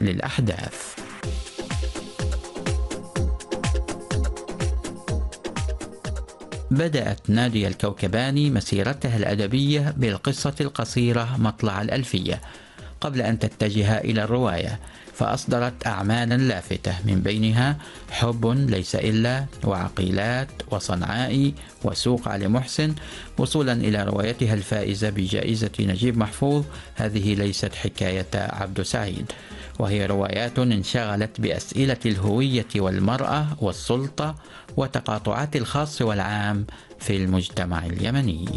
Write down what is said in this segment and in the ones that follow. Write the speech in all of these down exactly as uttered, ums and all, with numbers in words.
للأحداث. بدأت نادية الكوكباني مسيرتها الأدبية بالقصة القصيرة مطلع الألفية قبل أن تتجه إلى الرواية، فأصدرت أعمالا لافتة من بينها حب ليس إلا، وعقيلات، وصنعائي، وسوق علي محسن، وصولا إلى روايتها الفائزة بجائزة نجيب محفوظ هذه ليست حكاية عبد سعيد، وهي روايات انشغلت بأسئلة الهوية والمرأة والسلطة وتقاطعات الخاص والعام في المجتمع اليمني.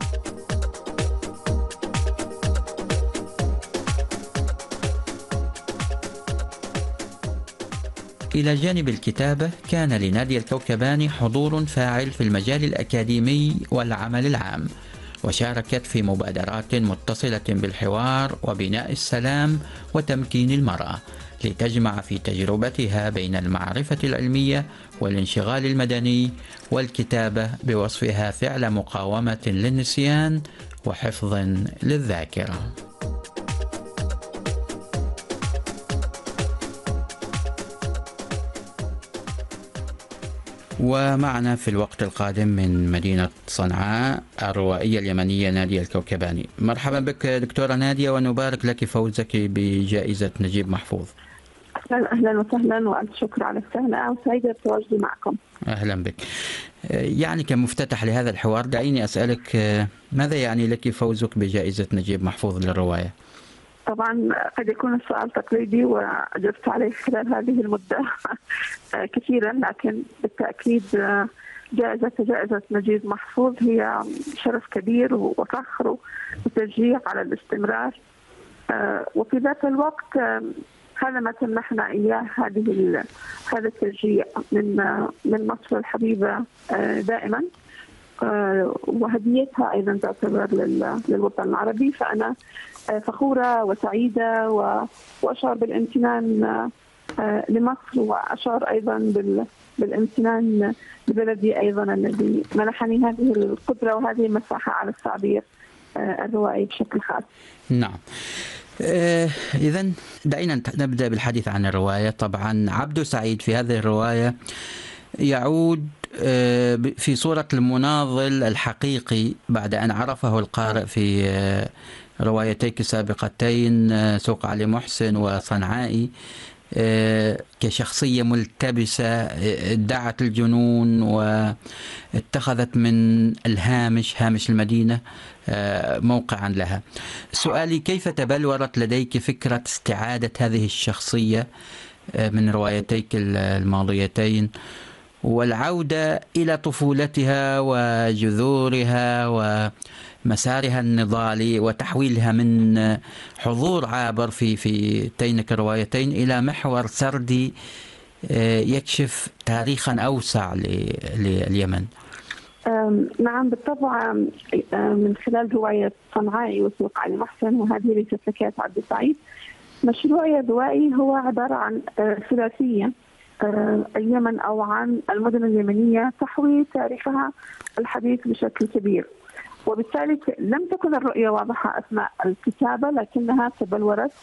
إلى جانب الكتابة كان لنادية الكوكباني حضور فاعل في المجال الأكاديمي والعمل العام، وشاركت في مبادرات متصلة بالحوار وبناء السلام وتمكين المرأة، لتجمع في تجربتها بين المعرفة العلمية والانشغال المدني والكتابة بوصفها فعل مقاومة للنسيان وحفظ للذاكرة. ومعنا في الوقت القادم من مدينة صنعاء الروائية اليمنية نادية الكوكباني. مرحبا بك دكتورة نادية، ونبارك لك فوزك بجائزة نجيب محفوظ. أهلا وسهلا، وألف شكر على التهنئة، وسعيدة بتواجدي معكم. أهلا بك. يعني كمفتتح لهذا الحوار دعيني أسألك ماذا يعني لك فوزك بجائزة نجيب محفوظ للرواية؟ طبعا قد يكون السؤال تقليدي وأجبت عليه خلال هذه المدة كثيرا، لكن بالتأكيد جائزة جائزة نجيب محفوظ هي شرف كبير وفخر وتشجيع على الاستمرار، وفي ذات الوقت هذا ما تمنحنا إياه هذه هذا التشجيع من من مصر الحبيبة دائما، وهديتها أيضا تعتبر للوطن العربي. فأنا فخورة وسعيدة وأشعر بالامتنان لمصر، وأشعر أيضا بالامتنان لبلدي أيضا الذي منحني هذه القدرة وهذه المساحة على التعبير الروائي بشكل خاص. نعم. إذا دعينا نبدأ بالحديث عن الرواية. طبعا عبد سعيد في هذه الرواية يعود في صورة المناضل الحقيقي بعد أن عرفه القارئ في روايتيك السابقتين سوق علي محسن وصنعائي كشخصية ملتبسة ادعت الجنون واتخذت من الهامش هامش المدينة موقعا لها. سؤالي: كيف تبلورت لديك فكرة استعادة هذه الشخصية من روايتيك الماضيتين والعودة إلى طفولتها وجذورها ومسارها النضالي وتحويلها من حضور عابر في في تينك الروايتين إلى محور سردي يكشف تاريخا أوسع لليمن؟ نعم بالطبع، من خلال رواية صنعائي وسوق علي محسن، وهذه ليست حكاية عبد سعيد، مشروعي الروائي هو عبارة عن ثلاثية اليمن أو عن المدن اليمنية تحوي تاريخها الحديث بشكل كبير، وبالتالي لم تكن الرؤية واضحة أثناء الكتابة، لكنها تبلورت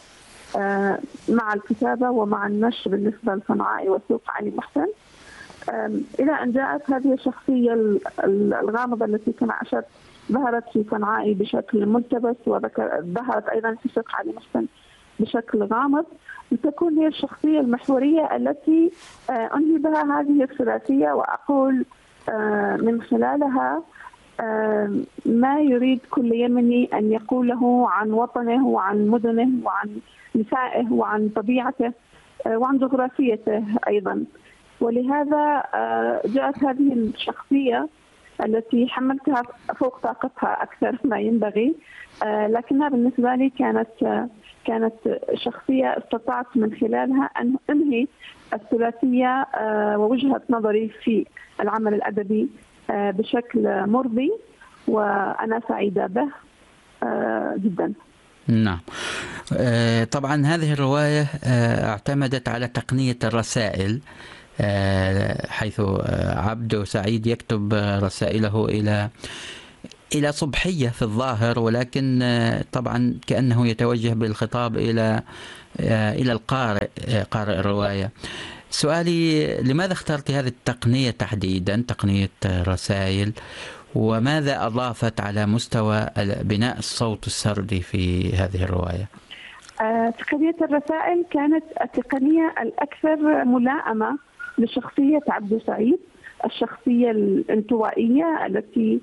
مع الكتابة ومع النشر بالنسبة لصنعائي وسوق علي محسن، إلى أن جاءت هذه الشخصية الغامضة التي كما أشرت ظهرت في صنعائي بشكل ملتبس، وظهرت أيضا في سوق علي محسن بشكل غامض، لتكون هي الشخصية المحورية التي أنهي بها هذه الثلاثية، وأقول من خلالها ما يريد كل يمني أن يقوله عن وطنه وعن مدنه وعن نسائه وعن طبيعته وعن جغرافيته أيضا. ولهذا جاءت هذه الشخصية التي حملتها فوق طاقتها أكثر ما ينبغي، لكنها بالنسبة لي كانت كانت شخصية استطعت من خلالها أن أنهي الثلاثية ووجهة نظري في العمل الأدبي بشكل مرضي، وأنا سعيدة به جدا. نعم. طبعا هذه الرواية اعتمدت على تقنية الرسائل، حيث عبد سعيد يكتب رسائله إلى إلى صبحية في الظاهر، ولكن طبعا كأنه يتوجه بالخطاب إلى إلى القارئ قارئ الرواية. سؤالي: لماذا اخترت هذه التقنية تحديدا، تقنية رسائل، وماذا أضافت على مستوى بناء الصوت السردي في هذه الرواية؟ تقنية الرسائل كانت التقنية الأكثر ملائمة لشخصية عبدو سعيد، الشخصية الانطوائية التي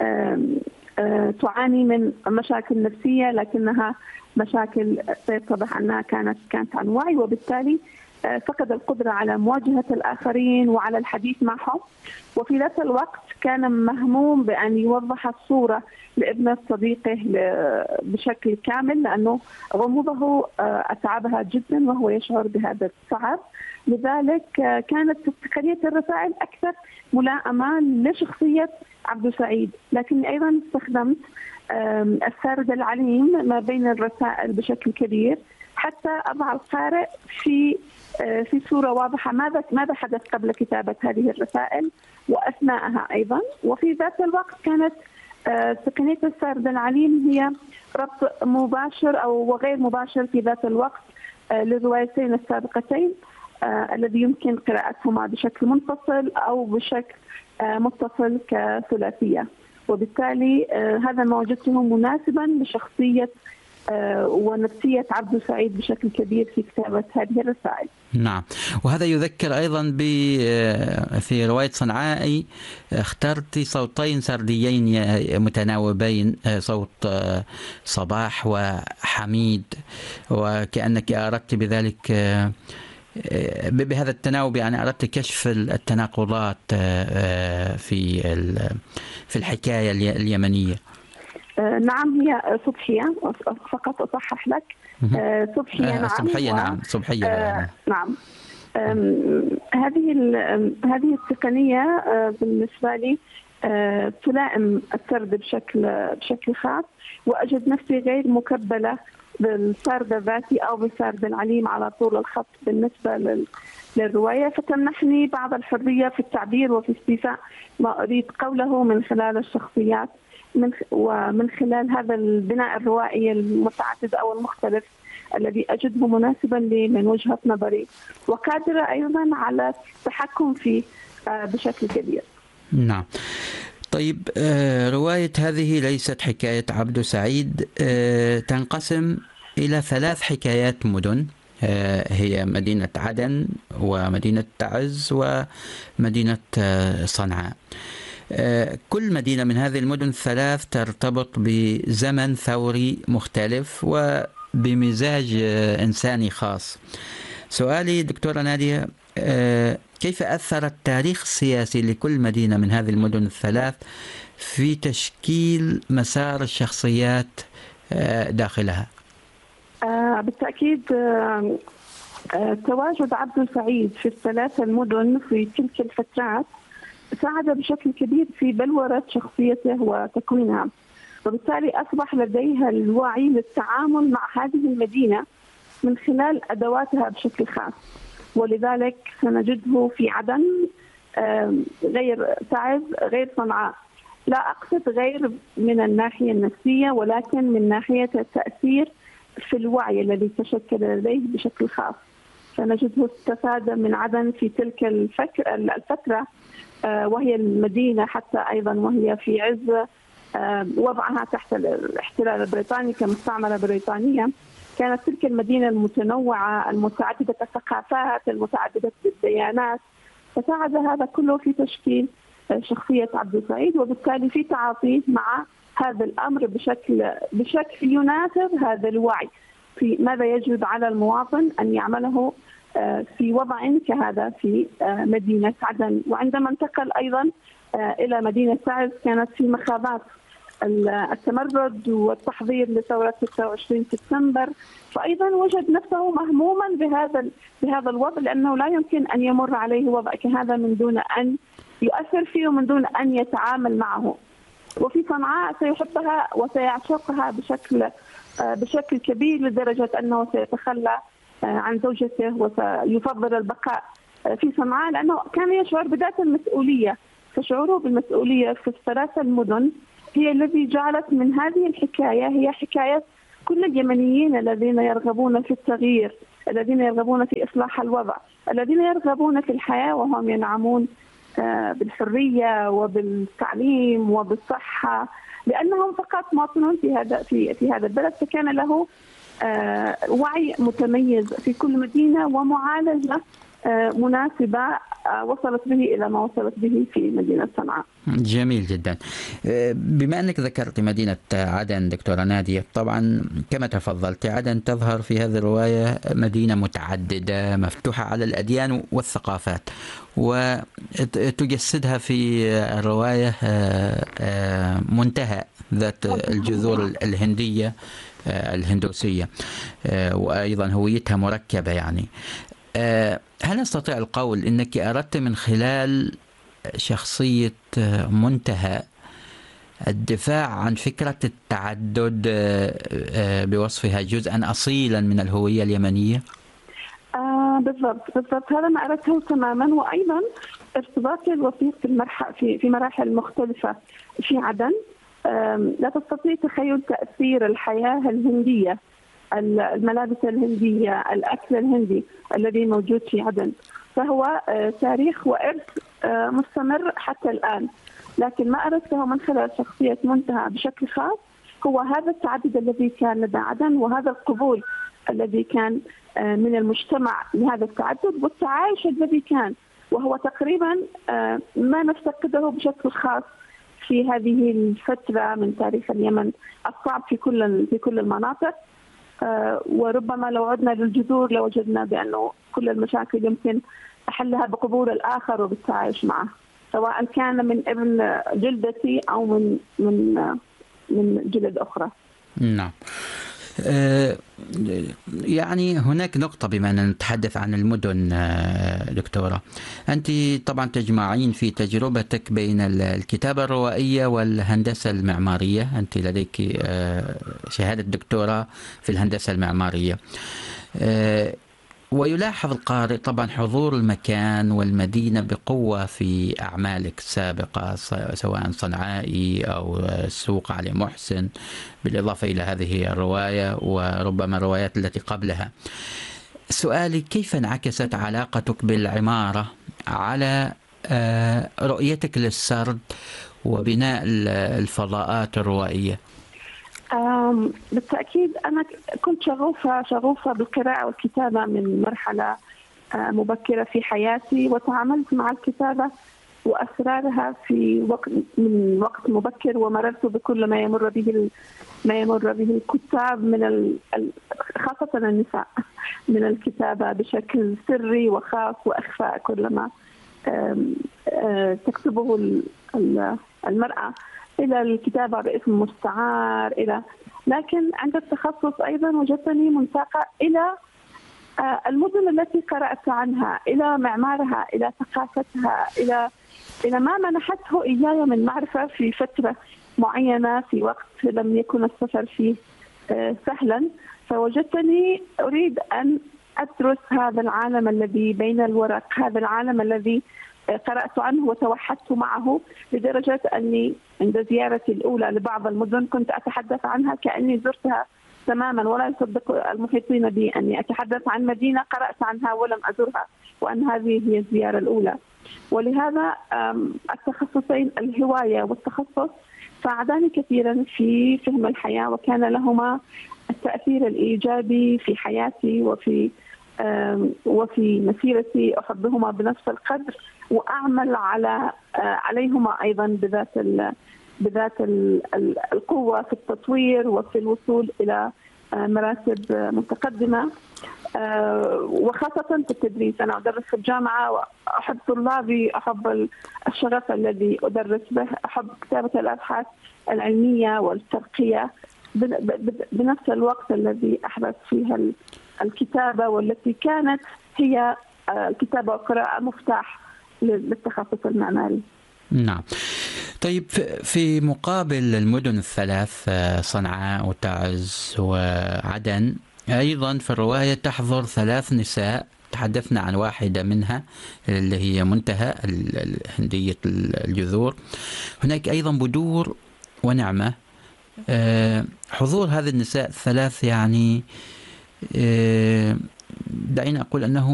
تعاني من مشاكل نفسية، لكنها مشاكل سيتضح أنها كانت كانت عن وعي، وبالتالي فقد القدرة على مواجهة الآخرين وعلى الحديث معهم. وفي ذات الوقت كان مهموم بأن يوضح الصورة لابنة صديقه بشكل كامل، لأنه غموضه أتعبها جدا وهو يشعر بهذا التعب. لذلك كانت تقنية الرسائل أكثر ملائمة لشخصية عبدو سعيد، لكن أيضا استخدمت السرد العليم ما بين الرسائل بشكل كبير حتى أضع القارئ في في صورة واضحة ماذا ماذا حدث قبل كتابة هذه الرسائل وأثناءها أيضا. وفي ذات الوقت كانت تقنية السرد العليم هي ربط مباشر أو وغير مباشر في ذات الوقت للروايتين السابقتين الذي يمكن قراءتهما بشكل منفصل أو بشكل متصل كثلاثية، وبالتالي هذا ما وجدته مناسبا لشخصية ونفسية عبدو سعيد بشكل كبير في كتابة هذه الرسائل. نعم، وهذا يذكر أيضا ب في رواية صنعائي اخترت صوتين سرديين متناوبين، صوت صباح وحميد، وكأنك أردت بذلك بهذا التناوب يعني أردت كشف التناقضات في في الحكاية اليمنية. نعم، هي صبحية فقط أصحح لك. صبحية نعم. صبحية و... نعم صبحية آه نعم. هذه هذه التقنية بالنسبة لي تلائم السرد بشكل بشكل خاص، وأجد نفسي غير مكبلة بالسرد الذاتي أو بالسرد العليم على طول الخط بالنسبة لل للرواية، فتمنحني بعض الحرية في التعبير وفي استيفاء ما أريد قوله من خلال الشخصيات من ومن خلال هذا البناء الروائي المتعدد أو المختلف الذي أجده مناسبا لي من وجهة نظري، وقادرة أيضا على التحكم فيه بشكل كبير. نعم. طيب، رواية هذه ليست حكاية عبدو سعيد، تنقسم إلى ثلاث حكايات مدن، هي مدينة عدن ومدينة تعز ومدينة صنعاء. كل مدينة من هذه المدن الثلاث ترتبط بزمن ثوري مختلف وبمزاج إنساني خاص. سؤالي دكتورة نادية، كيف أثر التاريخ السياسي لكل مدينة من هذه المدن الثلاث في تشكيل مسار الشخصيات داخلها؟ بالتأكيد تواجد عبدو سعيد في الثلاث المدن في تلك الفترات ساعد بشكل كبير في بلورة شخصيته وتكوينها، وبالتالي أصبح لديها الوعي للتعامل مع هذه المدينة من خلال أدواتها بشكل خاص. ولذلك سنجده في عدن غير تعز غير صنعاء، لا أقصد غير من الناحية النفسية ولكن من ناحية التأثير في الوعي الذي تشكل لديه بشكل خاص. سنجده استفاد من عدن في تلك الفترة وهي المدينة حتى أيضا وهي في عز وضعها تحت الاحتلال البريطاني كمستعمرة بريطانية، كانت تلك المدينة المتنوعة المتعددة الثقافات المتعددة الديانات، فساعد هذا كله في تشكيل شخصية عبدو سعيد، وبالتالي في تعاطيه مع هذا الأمر بشكل بشكل يناسب هذا الوعي في ماذا يجب على المواطن أن يعمله في وضع كهذا في مدينة عدن. وعندما انتقل أيضا إلى مدينة تعز كانت في مخاضات التمرد والتحضير لثورة ستة وعشرين سبتمبر، فأيضا وجد نفسه مهموما بهذا بهذا الوضع، لأنه لا يمكن أن يمر عليه وضع كهذا من دون أن يؤثر فيه ومن دون أن يتعامل معه. وفي صنعاء سيحبها وسيعشقها بشكل بشكل كبير لدرجة أنه سيتخلى عن زوجته وسيفضل البقاء في صنعاء لأنه كان يشعر بذات المسؤولية. فشعوره بالمسؤولية في الثلاثة المدن هي الذي جعلت من هذه الحكاية هي حكاية كل اليمنيين الذين يرغبون في التغيير، الذين يرغبون في إصلاح الوضع، الذين يرغبون في الحياة وهم ينعمون بالحرية وبالتعليم وبالصحة، لأنهم فقط مواطنون في هذا في في هذا البلد، فكان له وعي متميز في كل مدينة ومعالجة مناسبة وصلت به إلى ما وصلت به في مدينة صنعاء. جميل جدا. بما أنك ذكرت مدينة عدن دكتورة نادية، طبعا كما تفضلت عدن تظهر في هذه الرواية مدينة متعددة مفتوحة على الأديان والثقافات، وتجسدها في الرواية منتهى ذات الجذور الهندية الهندوسية، وأيضا هويتها مركبة. يعني هل أستطيع القول أنك أردت من خلال شخصية منتهى الدفاع عن فكرة التعدد بوصفها جزءا أصيلا من الهوية اليمنية؟ آه بالضبط بالضبط هذا ما أردته تماما، وأيضا ارتباط الوثيق في المرحلة في في مراحل مختلفة في عدن. لا تستطيع تخيل تأثير الحياة الهندية، الملابس الهندية، الأكل الهندي الذي موجود في عدن، فهو تاريخ وإرث مستمر حتى الآن. لكن ما أردته من خلال شخصية منتهى بشكل خاص هو هذا التعدد الذي كان لدى عدن، وهذا القبول الذي كان من المجتمع لهذا التعدد، والتعايش الذي كان، وهو تقريبا ما نفتقده بشكل خاص في هذه الفترة من تاريخ اليمن الصعب في كل في كل المناطق. وربما لو عدنا للجذور لوجدنا بأنه كل المشاكل يمكن حلها بقبول الآخر وبالتعايش معه، سواء كان من ابن جلدتي أو من من من جلد أخرى. نعم. يعني هناك نقطة بما أننا نتحدث عن المدن دكتورة، أنت طبعا تجمعين في تجربتك بين الكتابة الروائية والهندسة المعمارية، أنت لديك شهادة دكتوراه في الهندسة المعمارية، ويلاحظ القارئ طبعا حضور المكان والمدينة بقوة في أعمالك السابقة، سواء صنعائي أو السوق علي محسن، بالإضافة إلى هذه الرواية وربما الروايات التي قبلها. سؤالي: كيف انعكست علاقتك بالعمارة على رؤيتك للسرد وبناء الفضاءات الروائية؟ بالتأكيد أنا كنت شغوفة شغوفة بالقراءة والكتابة من مرحلة مبكرة في حياتي، وتعاملت مع الكتابة وأسرارها في وقت من وقت مبكر، ومررت بكل ما يمر به ما يمر به الكتاب من خاصة النساء من الكتابة بشكل سري وخاص وإخفاء كل ما تكتبه المرأة، إلى الكتابة باسم مستعار، إلى لكن عند التخصص أيضا وجدتني منساقة إلى المدن التي قرأت عنها، إلى معمارها، إلى ثقافتها، إلى إلى ما منحته إياي من معرفة في فترة معينة في وقت لم يكن السفر فيه سهلا. فوجدتني أريد أن أدرس هذا العالم الذي بين الورق، هذا العالم الذي قرأت عنه وتوحدت معه، لدرجة أني عند زيارتي الأولى لبعض المدن كنت أتحدث عنها كأني زرتها تماما، ولا يصدق المحيطين بي أني أتحدث عن مدينة قرأت عنها ولم أزورها، وأن هذه هي الزيارة الأولى. ولهذا التخصصين الهواية والتخصص ساعداني كثيرا في فهم الحياة، وكان لهما التأثير الإيجابي في حياتي وفي وفي مسيرتي، أحبهما بنفس القدر وأعمل على عليهما أيضا بذات بذات القوة في التطوير وفي الوصول إلى مراتب متقدمة، وخاصة في التدريس. أنا أدرس في الجامعة وأحب طلابي، أحب الشغف الذي أدرس به، أحب كتابة الأبحاث العلمية والترقية بنفس الوقت الذي أحدث فيها الكتابة، والتي كانت هي الكتابة والقراءة مفتاح للتخصص المعماري. نعم. طيب، في مقابل المدن الثلاث صنعاء وتعز وعدن، أيضا في الرواية تحضر ثلاث نساء، تحدثنا عن واحدة منها اللي هي منتهى الهندية الجذور. هناك أيضا بدور ونعمة حضور هذه النساء الثلاث يعني دعينا أقول أنه